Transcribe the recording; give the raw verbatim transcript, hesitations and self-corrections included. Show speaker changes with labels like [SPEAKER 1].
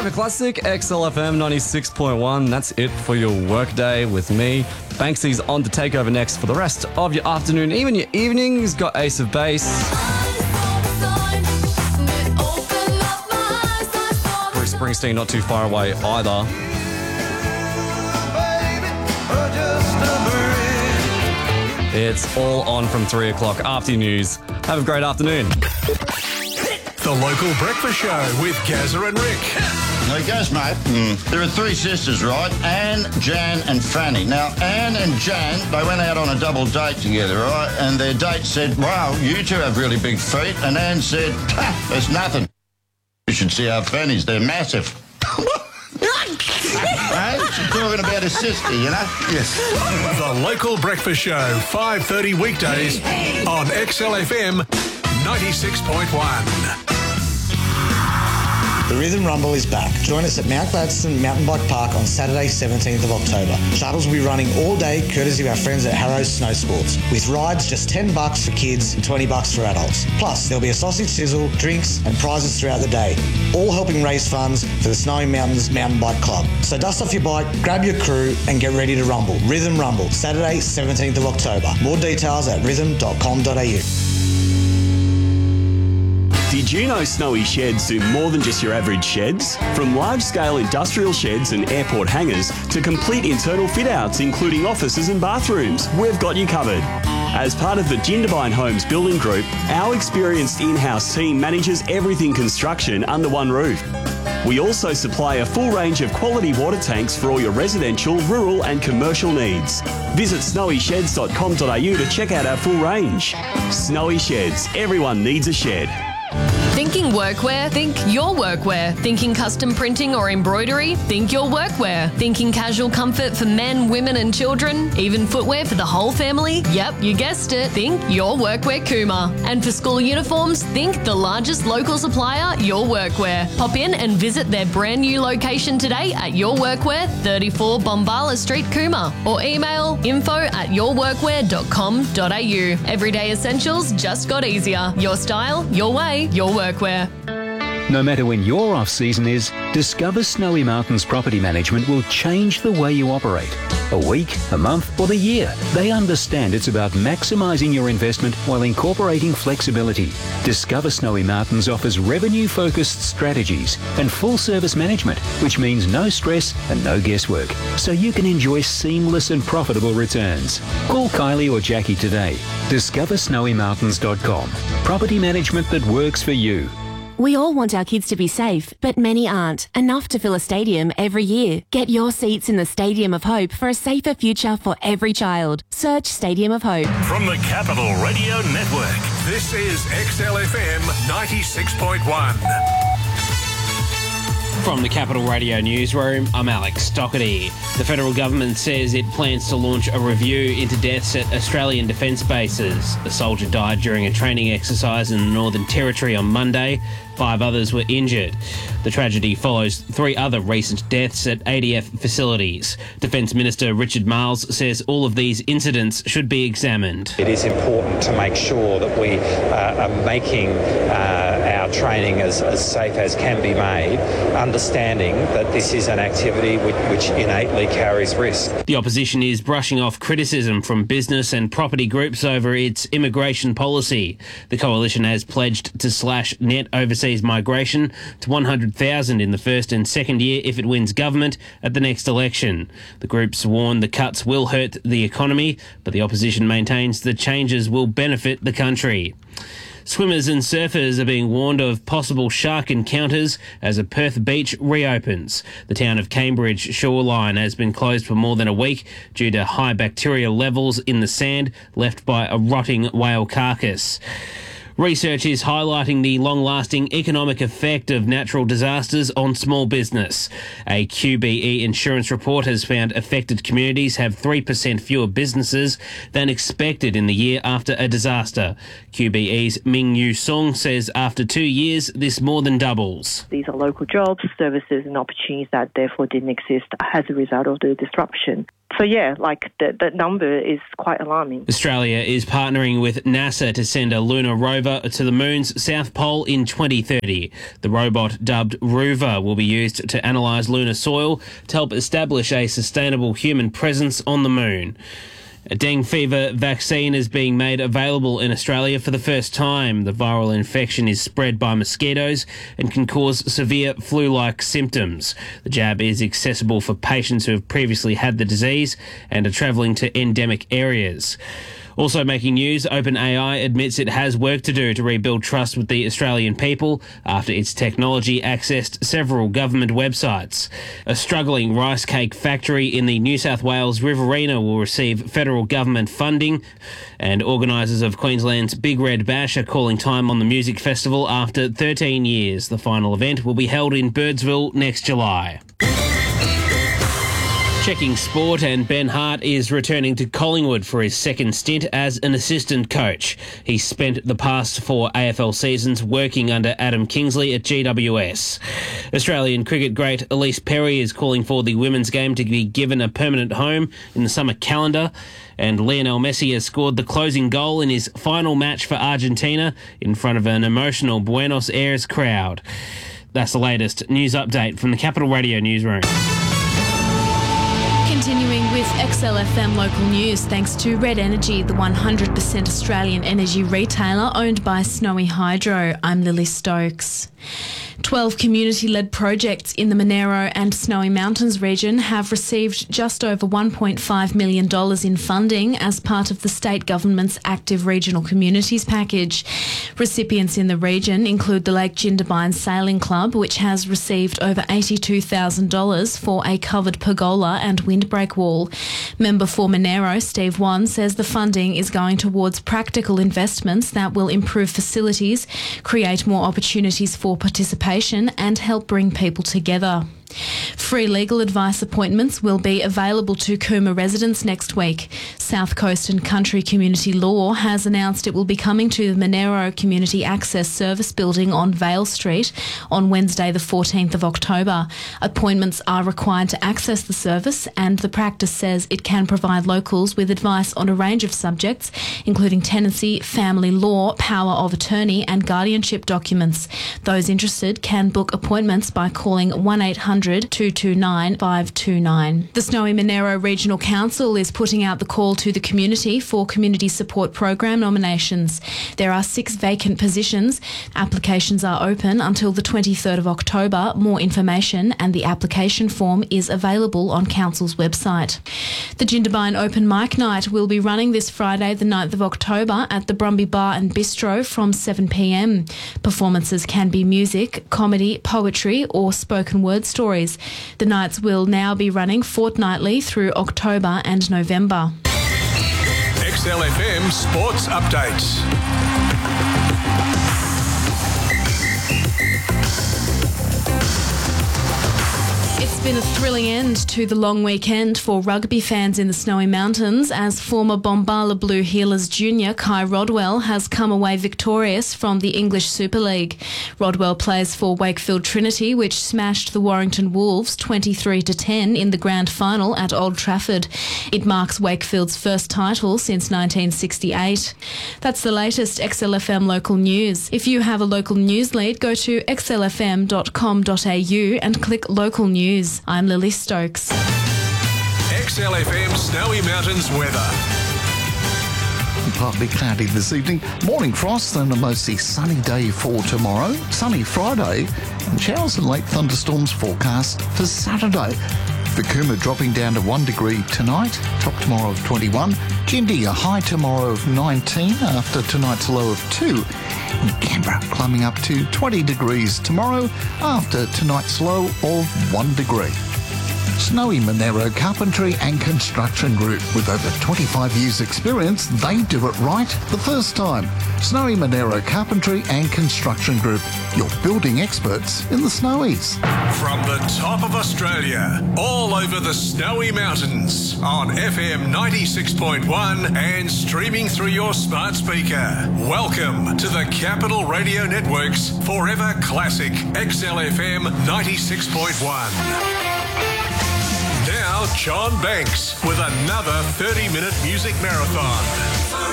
[SPEAKER 1] Time for Classic, X L F M ninety-six point one. That's it for your workday with me. Banksy's on to take over next for the rest of your afternoon, even your evenings. Got Ace of Base. Bruce Springsteen not too far away either. It's all on from three o'clock after your news. Have a great afternoon.
[SPEAKER 2] The Local Breakfast Show with Gazza and Rick.
[SPEAKER 3] There you goes, mate. Mm. There are three sisters, right? Anne, Jan and Franny. Now, Anne and Jan, they went out on a double date together, right? And their date said, wow, you two have really big feet. And Anne said, ha, there's nothing. You should see our Fannies. They're massive. Hey, she's talking about her sister, you know? Yes.
[SPEAKER 2] The Local Breakfast Show, five thirty weekdays on X L F M ninety-six point one.
[SPEAKER 4] The Rhythm Rumble is back. Join us at Mount Gladstone Mountain Bike Park on Saturday, seventeenth of October. Shuttles will be running all day, courtesy of our friends at Harrow's Snow Sports, with rides just ten bucks for kids and twenty bucks for adults. Plus, there'll be a sausage sizzle, drinks and prizes throughout the day, all helping raise funds for the Snowy Mountains Mountain Bike Club. So dust off your bike, grab your crew and get ready to rumble. Rhythm Rumble, Saturday, seventeenth of October. More details at rhythm dot com dot a u.
[SPEAKER 5] Did you know Snowy Sheds do more than just your average sheds? From large-scale industrial sheds and airport hangars to complete internal fit-outs including offices and bathrooms, we've got you covered. As part of the Jindabyne Homes Building Group, our experienced in-house team manages everything construction under one roof. We also supply a full range of quality water tanks for all your residential, rural and commercial needs. Visit snowy sheds dot com dot a u to check out our full range. Snowy Sheds, everyone needs a shed.
[SPEAKER 6] Thinking workwear? Think your workwear. Thinking custom printing or embroidery? Think your workwear. Thinking casual comfort for men, women and children? Even footwear for the whole family? Yep, you guessed it. Think your workwear Kuma. And for school uniforms, think the largest local supplier, Your Workwear. Pop in and visit their brand new location today at Your Workwear, thirty-four Bombala Street, Kuma. Or email info at your workwear dot com dot a u. Everyday essentials just got easier. Your style, your way, Your Workwear.
[SPEAKER 7] No matter when your off-season is, Discover Snowy Mountains Property Management will change the way you operate. A week, a month or the year, they understand it's about maximising your investment while incorporating flexibility. Discover Snowy Mountains offers revenue-focused strategies and full-service management, which means no stress and no guesswork, so you can enjoy seamless and profitable returns. Call Kylie or Jackie today. discover snowy mountains dot com. Property management that works for you.
[SPEAKER 8] We all want our kids to be safe, but many aren't. Enough to fill a stadium every year. Get your seats in the Stadium of Hope for a safer future for every child. Search Stadium of Hope.
[SPEAKER 2] From the Capital Radio Network, this is X L F M ninety-six point one.
[SPEAKER 9] From the Capital Radio Newsroom, I'm Alex Doherty. The federal government says it plans to launch a review into deaths at Australian defence bases. A soldier died during a training exercise in the Northern Territory on Monday. Five others were injured. The tragedy follows three other recent deaths at A D F facilities. Defence Minister Richard Marles says all of these incidents should be examined.
[SPEAKER 10] It is important to make sure that we uh, are making uh, our training as, as safe as can be made, understanding that this is an activity which, which innately carries risk.
[SPEAKER 9] The opposition is brushing off criticism from business and property groups over its immigration policy. The coalition has pledged to slash net overseas migration to one hundred thousand in the first and second year if it wins government at the next election. The groups warn the cuts will hurt the economy, but the opposition maintains the changes will benefit the country. Swimmers and surfers are being warned of possible shark encounters as a Perth beach reopens. The town of Cambridge shoreline has been closed for more than a week due to high bacterial levels in the sand left by a rotting whale carcass. Research is highlighting the long-lasting economic effect of natural disasters on small business. A Q B E insurance report has found affected communities have three percent fewer businesses than expected in the year after a disaster. Q B E's Ming Yu Song says after two years, this more than doubles.
[SPEAKER 11] These are local jobs, services and opportunities that therefore didn't exist as a result of the disruption. So, yeah, like the, the number is quite alarming.
[SPEAKER 9] Australia is partnering with NASA to send a lunar rover to the moon's south pole in twenty thirty. The robot, dubbed Rover, will be used to analyse lunar soil to help establish a sustainable human presence on the moon. A dengue fever vaccine is being made available in Australia for the first time. The viral infection is spread by mosquitoes and can cause severe flu-like symptoms. The jab is accessible for patients who have previously had the disease and are travelling to endemic areas. Also making news, OpenAI admits it has work to do to rebuild trust with the Australian people after its technology accessed several government websites. A struggling rice cake factory in the New South Wales Riverina will receive federal government funding, and organisers of Queensland's Big Red Bash are calling time on the music festival after thirteen years. The final event will be held in Birdsville next July. Checking sport, and Ben Hart is returning to Collingwood for his second stint as an assistant coach. He spent the past four A F L seasons working under Adam Kingsley at G W S. Australian cricket great Elise Perry is calling for the women's game to be given a permanent home in the summer calendar. And Lionel Messi has scored the closing goal in his final match for Argentina in front of an emotional Buenos Aires crowd. That's the latest news update from the Capital Radio newsroom.
[SPEAKER 12] Continuing with X L F M local news, thanks to Red Energy, the one hundred percent Australian energy retailer owned by Snowy Hydro. I'm Lily Stokes. twelve community-led projects in the Monero and Snowy Mountains region have received just over one point five million dollars in funding as part of the state government's Active Regional Communities package. Recipients in the region include the Lake Jindabyne Sailing Club, which has received over eighty-two thousand dollars for a covered pergola and windbreak wall. Member for Monero, Steve Wan, says the funding is going towards practical investments that will improve facilities, create more opportunities for participation and help bring people together. Free legal advice appointments will be available to Cooma residents next week. South Coast and Country Community Law has announced it will be coming to the Monero Community Access Service building on Vale Street on Wednesday the fourteenth of October. Appointments are required to access the service, and the practice says it can provide locals with advice on a range of subjects, including tenancy, family law, power of attorney and guardianship documents. Those interested can book appointments by calling one eight hundred two two nine five two nine. The Snowy Monero Regional Council is putting out the call to the community for Community Support Program nominations. There are six vacant positions. Applications are open until the twenty-third of October. More information and the application form is available on Council's website. The Jindabyne Open Mic Night will be running this Friday the ninth of October at the Brumby Bar and Bistro from seven p m. Performances can be music, comedy, poetry or spoken word stories. The nights will now be running fortnightly through October and November.
[SPEAKER 2] X L F M Sports Updates.
[SPEAKER 12] It's been a thrilling end to the long weekend for rugby fans in the Snowy Mountains as former Bombala Blue Heelers junior Kai Rodwell has come away victorious from the English Super League. Rodwell plays for Wakefield Trinity, which smashed the Warrington Wolves twenty-three to ten in the grand final at Old Trafford. It marks Wakefield's first title since nineteen sixty-eight. That's the latest X L F M local news. If you have a local news lead, go to x l f m dot com dot a u and click local news. I'm Lily Stokes.
[SPEAKER 2] X L F M Snowy Mountains weather.
[SPEAKER 13] Partly cloudy this evening, morning frost and a mostly sunny day for tomorrow, sunny Friday, and showers and late thunderstorms forecast for Saturday. The Cooma dropping down to one degree tonight, top tomorrow of twenty-one, Jindy a high tomorrow of nineteen after tonight's low of two, and Canberra climbing up to twenty degrees tomorrow after tonight's low of one degree. Snowy Monero Carpentry and Construction Group. With over twenty-five years experience, they do it right the first time. Snowy Monero Carpentry and Construction Group, your building experts in the Snowies.
[SPEAKER 2] From the top of Australia, all over the Snowy Mountains, on F M ninety-six point one and streaming through your smart speaker. Welcome to the Capital Radio Network's Forever Classic X L F M ninety-six point one. Now Now John Banks with another thirty-minute music marathon.